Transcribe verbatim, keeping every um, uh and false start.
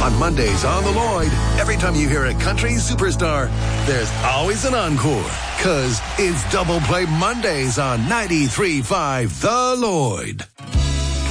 On Mondays on The Lloyd, every time you hear a country superstar, there's always an encore. Cause it's Double Play Mondays on ninety-three point five The Lloyd.